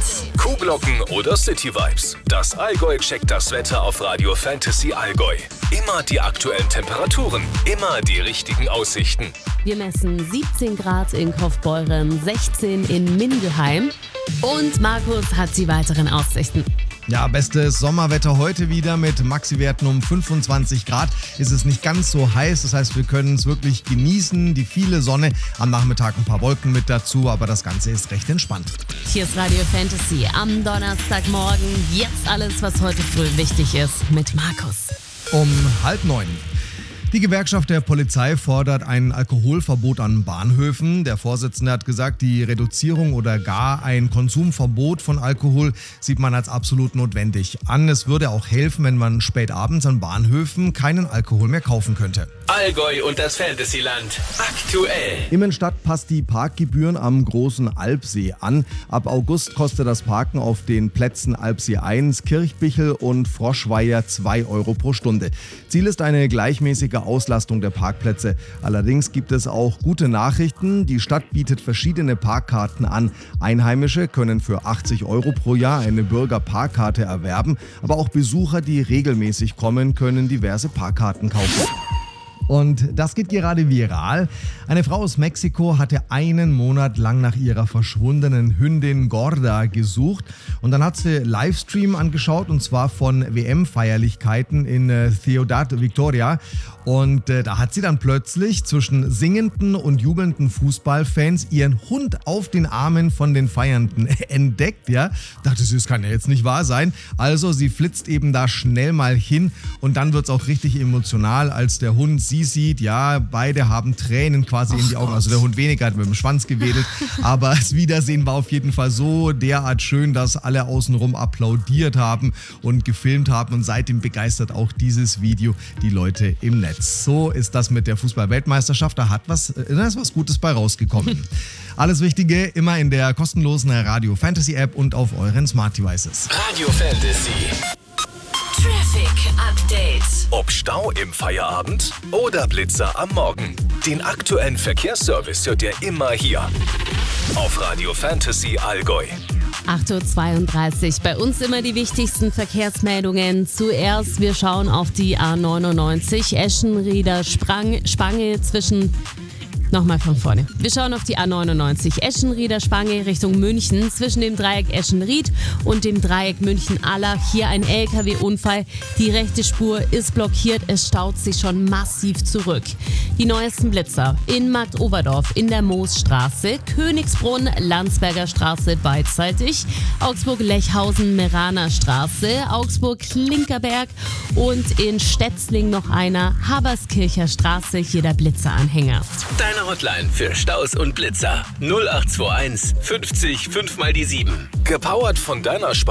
Kuhglocken oder City Vibes. Das Allgäu checkt das Wetter auf Radio Fantasy Allgäu. Immer die aktuellen Temperaturen, immer die richtigen Aussichten. Wir messen 17 Grad in Kaufbeuren, 16 in Mindelheim und Markus hat die weiteren Aussichten. Ja, bestes Sommerwetter heute wieder mit Maxi-Werten um 25 Grad. Ist es nicht ganz so heiß, das heißt, wir können es wirklich genießen. Die viele Sonne, am Nachmittag ein paar Wolken mit dazu, aber das Ganze ist recht entspannt. Hier ist Radio Fantasy am Donnerstagmorgen. Jetzt alles, was heute früh wichtig ist mit Markus. Um 8:30. Die Gewerkschaft der Polizei fordert ein Alkoholverbot an Bahnhöfen. Der Vorsitzende hat gesagt, die Reduzierung oder gar ein Konsumverbot von Alkohol sieht man als absolut notwendig an. Es würde auch helfen, wenn man spät abends an Bahnhöfen keinen Alkohol mehr kaufen könnte. Allgäu und das Fantasyland aktuell. Immenstadt passt die Parkgebühren am Großen Alpsee an. Ab August kostet das Parken auf den Plätzen Alpsee 1, Kirchbichel und Froschweiher 2 Euro pro Stunde. Ziel ist eine gleichmäßige Auslastung der Parkplätze. Allerdings gibt es auch gute Nachrichten. Die Stadt bietet verschiedene Parkkarten an. Einheimische können für 80 Euro pro Jahr eine Bürgerparkkarte erwerben. Aber auch Besucher, die regelmäßig kommen, können diverse Parkkarten kaufen. Und das geht gerade viral. Eine Frau aus Mexiko hatte einen Monat lang nach ihrer verschwundenen Hündin Gorda gesucht. Und dann hat sie Livestream angeschaut, und zwar von WM-Feierlichkeiten in Ciudad Victoria. Und da hat sie dann plötzlich zwischen singenden und jubelnden Fußballfans ihren Hund auf den Armen von den Feiernden entdeckt. Ja, dachte sie, das kann ja jetzt nicht wahr sein. Also sie flitzt eben da schnell mal hin und dann wird es auch richtig emotional, als der Hund sie sieht. Ja, beide haben Tränen quasi in die Augen. Also der Hund weniger, hat mit dem Schwanz gewedelt. Aber das Wiedersehen war auf jeden Fall so derart schön, dass alle außenrum applaudiert haben und gefilmt haben. Und seitdem begeistert auch dieses Video die Leute im Netz. So ist das mit der Fußball-Weltmeisterschaft. Da ist was Gutes bei rausgekommen. Alles Wichtige immer in der kostenlosen Radio Fantasy App und auf euren Smart Devices. Radio Fantasy. Traffic Update. Ob Stau im Feierabend oder Blitzer am Morgen. Den aktuellen Verkehrsservice hört ihr immer hier auf Radio Fantasy Allgäu. 8:32 Uhr. Bei uns immer die wichtigsten Verkehrsmeldungen. Zuerst, wir schauen auf die A99 Eschenrieder Spange zwischen... Nochmal von vorne. Wir schauen auf die A99 Eschenrieder Spange Richtung München. Zwischen dem Dreieck Eschenried und dem Dreieck München-Allach hier ein LKW-Unfall. Die rechte Spur ist blockiert. Es staut sich schon massiv zurück. Die neuesten Blitzer in Marktoberdorf, in der Moosstraße, Königsbrunn, Landsberger Straße beidseitig, Augsburg-Lechhausen, Meraner Straße, Augsburg-Klinkerberg und in Stetzling noch einer, Haberskircher Straße, hier der Blitzeranhänger. Deine Hotline für Staus und Blitzer 0821 50 5 mal die 7. Gepowert von deiner